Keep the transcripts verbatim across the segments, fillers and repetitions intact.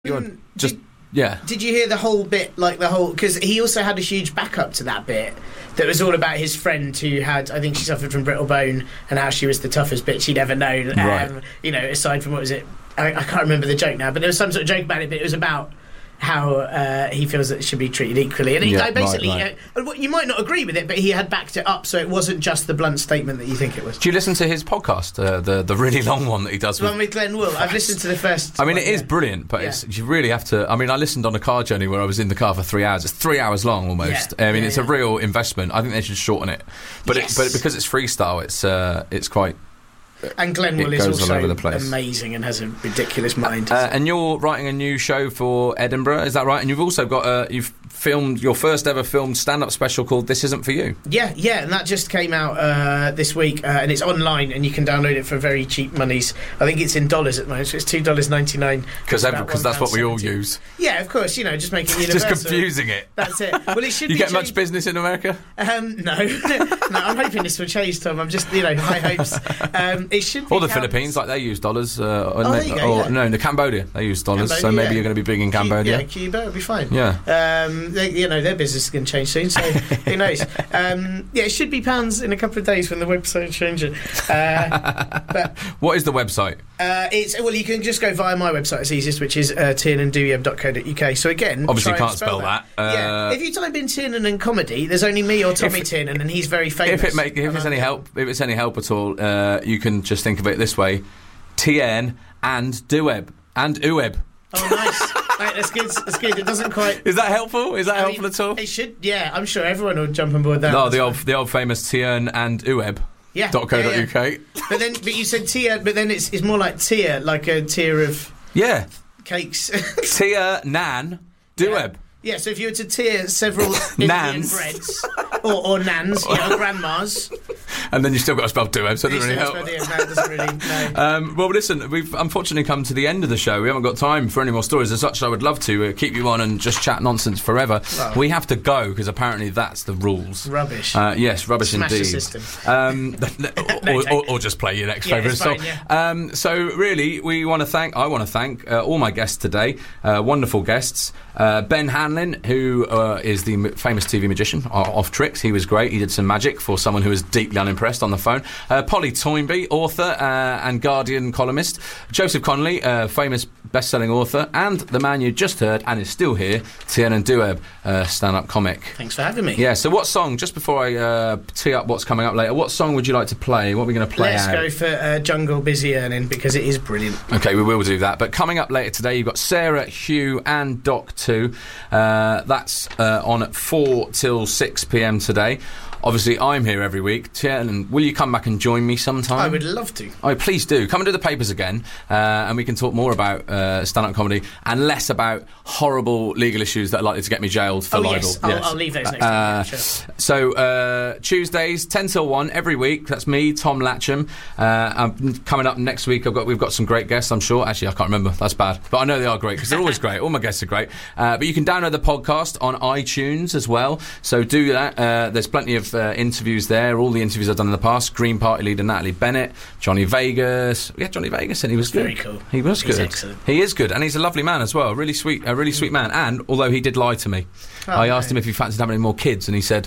You're just did, yeah. Did you hear the whole bit? Like the whole, because he also had a huge backup to that bit that was all about his friend who had, I think she suffered from brittle bone, and how she was the toughest bitch he'd ever known. Right. Um, you know, aside from what was it? I, I can't remember the joke now, but there was some sort of joke about it. But it was about how uh, he feels that it should be treated equally, and he Yeah, like, basically, right, right. Uh, you might not agree with it, but he had backed it up, so it wasn't just the blunt statement that you think it was. Do you listen to his podcast, uh, the the really long one that he does? The with one with Glenn Wool. I've listened to the first. I mean, one, it is yeah. brilliant, but Yeah. it's, you really have to. I mean, I listened on a car journey where I was in the car for three hours. It's three hours long almost. Yeah. I mean, Yeah, it's yeah. a real investment. I think they should shorten it, but Yes. it, but because it's freestyle, it's uh, it's quite. And Glenn It Wool is goes all also over the place. amazing and has a ridiculous mind. Uh, and you're writing a new show for Edinburgh, is that right? And you've also got a, you've filmed your first ever filmed stand-up special called This Isn't For You. Yeah, yeah, and that just came out uh, this week, uh, and it's online, and you can download it for very cheap monies. I think it's in dollars at the moment, so it's two dollars ninety-nine. Because that's what we all use. Yeah, of course, you know, just make it universal. Just confusing it. That's it. Well, it should You be get changed- much business in America? Um, no. no, I'm hoping this will change, Tom. I'm just, you know, high hopes. Um, it should be Or the count- Philippines, like they use dollars. Uh, or Oh, there you go, or, yeah. No, the Cambodia, they use dollars. so Cambodia, maybe yeah. you're going to be big in Cu- Cambodia. Yeah, Cuba will be fine. Yeah. Um, they, you know, their business is going to change soon, so who knows? Um, yeah, it should be pounds in a couple of days when the website changes. Uh, but What is the website? uh, it's well, you can just go via my website. It's easiest, which is uh, tiernan duyeb dot co dot uk. So again, Obviously try you and can't spell that. yeah, Uh, if you type in Tiernan and comedy, there's only me or Tommy If- Tiernan, and he's very famous. If it make, if And it's I'm- any help, if it's any help at all, uh, you can just think of it this way: Tien and Dueb and Ueb. Oh, nice. Right, that's good. That's good. It doesn't quite. Is that helpful? Is that I helpful mean, at all? It should. Yeah, I'm sure everyone will jump on board that. No, That's the old fine. the old famous Tien and Ueb. Yeah. Dot co dot yeah, uk. yeah. But then, but you said tier, but then it's it's more like tier, like a tier of Yeah, cakes. Tia Nan Dueb. Yeah, so if you were to tier several Indian Nans. breads or, or nans, you know, grandmas, And then you still got to spell Dueb, so it doesn't really help. no, it doesn't really. No. Um, well, listen, we've unfortunately come to the end of the show. We haven't got time for any more stories. As such, I would love to uh, keep you on and just chat nonsense forever. Well. We have to go because apparently that's the rules. Rubbish. Uh, yes, rubbish Smash the indeed. system. Um, No, or, take- or, or just play your next Yeah, favourite it's song. fine, yeah. Um, so really, we want to thank. I want to thank uh, all my guests today. Uh, wonderful guests. Uh, Ben Hanlon, who uh, is the m- famous T V magician of, of tricks. He was great. He did some magic for someone who was deeply unimpressed on the phone. Uh, Polly Toynbee, author uh, and Guardian columnist. Joseph Connolly, uh, famous best-selling author, and the man you just heard and is still here, Tiernan Dueb, uh, stand-up comic. Thanks for having me. Yeah, so what song, just before I uh, tee up what's coming up later, what song would you like to play? What are we going to play Let's out? go for uh, Jungle Busy Earning because it is brilliant. Okay, we will do that. But coming up later today, you've got Sarah, Hugh and Doc two. Uh, that's uh, on at four till six p.m. today. Obviously, I'm here every week. Tiernan, will you come back and join me sometime? I would love to. Oh, please do. Come and do the papers again, uh, and we can talk more about uh, stand-up comedy and less about horrible legal issues that are likely to get me jailed for Oh, libel. yes. I'll, I'll leave those next Uh, time. Yeah, sure. So, uh, Tuesdays, ten till one, every week. That's me, Tom Latcham. Uh, I'm coming up next week, I've got, we've got some great guests, I'm sure. Actually, I can't remember. That's bad. But I know they are great, because they're always great. All my guests are great. Uh, but you can download the podcast on iTunes as well. So do that. Uh, there's plenty of uh, interviews there. All the interviews I've done in the past. Green Party leader Natalie Bennett, Johnny Vegas. We had Johnny Vegas, and he was good. Very cool. He was He's good. excellent. He is good, and he's a lovely man as well. Really sweet, a really sweet man. And although he did lie to me, Oh, I asked no. him if he fancied having any more kids, and he said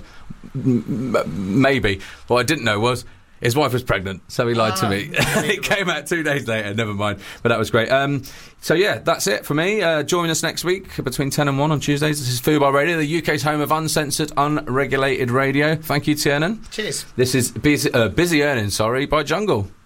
m- m- maybe. What I didn't know was his wife was pregnant, so he lied to Ah, me. It came out two days later. Never mind, but that was great. Um, so yeah, that's it for me. Uh, join us next week between ten and one on Tuesdays. This is Fubar Radio, the U K's home of uncensored, unregulated radio. Thank you, Tiernan. Cheers. This is busy, uh, busy earning. Sorry, by Jungle.